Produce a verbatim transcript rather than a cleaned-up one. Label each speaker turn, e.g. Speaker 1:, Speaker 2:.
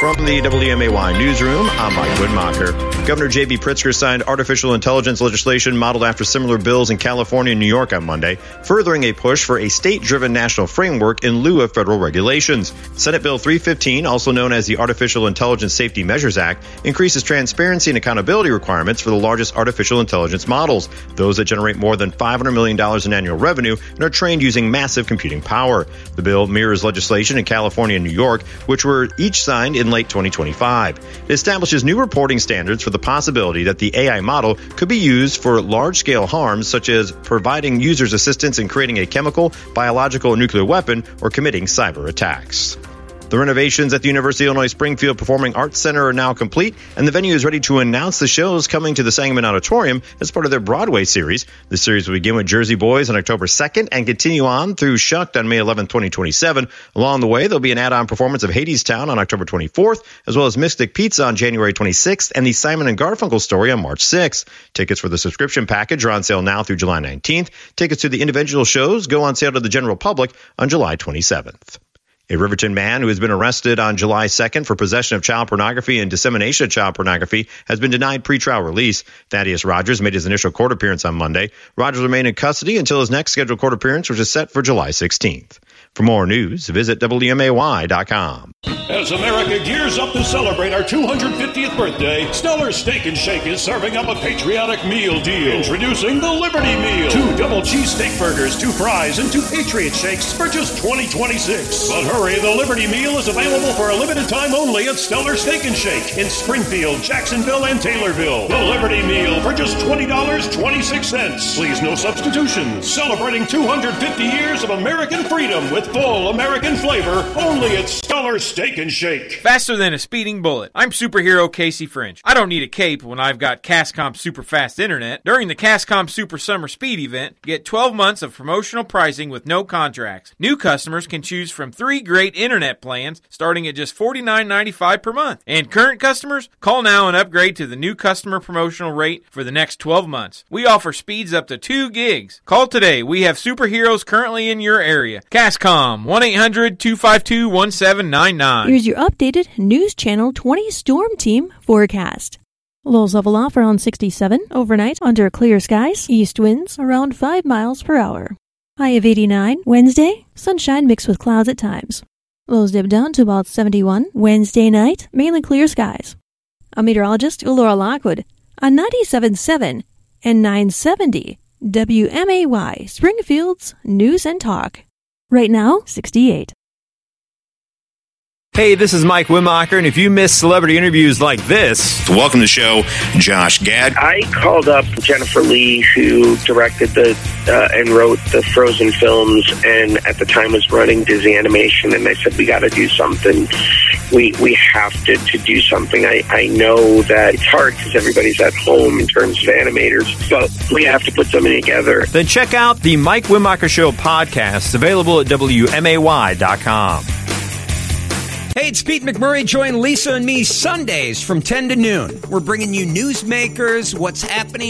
Speaker 1: From the W M A Y newsroom, I'm Mike Widmacher. Governor J B. Pritzker signed artificial intelligence legislation modeled after similar bills in California and New York on Monday, furthering a push for a state-driven national framework in lieu of federal regulations. Senate Bill three fifteen, also known as the Artificial Intelligence Safety Measures Act, increases transparency and accountability requirements for the largest artificial intelligence models, those that generate more than five hundred million dollars in annual revenue and are trained using massive computing power. The bill mirrors legislation in California and New York, which were each signed in late twenty twenty-five. It establishes new reporting standards for the possibility that the A I model could be used for large-scale harms, such as providing users assistance in creating a chemical, biological, or nuclear weapon, or committing cyber attacks. The renovations at the University of Illinois Springfield Performing Arts Center are now complete, and the venue is ready to announce the shows coming to the Sangamon Auditorium as part of their Broadway series. The series will begin with Jersey Boys on October second and continue on through Shucked on May eleventh, twenty twenty-seven. Along the way, there'll be an add-on performance of Hadestown on October twenty-fourth, as well as Mystic Pizza on January twenty-sixth and the Simon and Garfunkel story on March sixth. Tickets for the subscription package are on sale now through July nineteenth. Tickets to the individual shows go on sale to the general public on July twenty-seventh. A Riverton man who has been arrested on July second for possession of child pornography and dissemination of child pornography has been denied pretrial release. Thaddeus Rogers made his initial court appearance on Monday. Rogers remained in custody until his next scheduled court appearance, which is set for July sixteenth. For more news, visit W M A Y dot com.
Speaker 2: As America gears up to celebrate our two hundred fiftieth birthday, Stellar Steak and Shake is serving up a patriotic meal deal. Introducing the Liberty Meal. Two double cheese steak burgers, two fries, and two Patriot Shakes for just twenty twenty-six. But hurry, the Liberty Meal is available for a limited time only at Stellar Steak and Shake in Springfield, Jacksonville, and Taylorville. The Liberty Meal for just twenty dollars and twenty-six cents. Please, no substitutions. Celebrating two hundred fifty years of American freedom with full American flavor, only at Stellar Steak and Shake.
Speaker 3: Faster than a speeding bullet. I'm superhero Casey French. I don't need a cape when I've got Cascom Super Fast Internet. During the Cascom Super Summer Speed event, get twelve months of promotional pricing with no contracts. New customers can choose from three great internet plans starting at just forty-nine ninety-five per month. And current customers, call now and upgrade to the new customer promotional rate for the next twelve months. We offer speeds up to two gigs. Call today. We have superheroes currently in your area. Cascom, one eight hundred two five two one seven nine nine.
Speaker 4: Here's your updated News Channel twenty Storm Team forecast. Lows level off around sixty-seven overnight under clear skies. East winds around five miles per hour. High of eighty-nine Wednesday. Sunshine mixed with clouds at times. Lows dip down to about seventy-one Wednesday night. Mainly clear skies. I'm meteorologist Laura Lockwood on ninety-seven point seven and nine seventy W M A Y Springfield's News and Talk. Right now, sixty-eight.
Speaker 5: Hey, this is Mike Widmacher, and if you miss celebrity interviews like this...
Speaker 6: Welcome to the show, Josh Gad.
Speaker 7: I called up Jennifer Lee, who directed the uh, and wrote the Frozen films, and at the time was running Disney Animation, and I said, we got to do something. We we have to, to do something. I, I know that it's hard because everybody's at home in terms of animators, but we have to put something together.
Speaker 5: Then check out the Mike Widmacher Show podcast, available at W M A Y dot com.
Speaker 8: Hey, it's Pete McMurray. Join Lisa and me Sundays from ten to noon. We're bringing you newsmakers, what's happening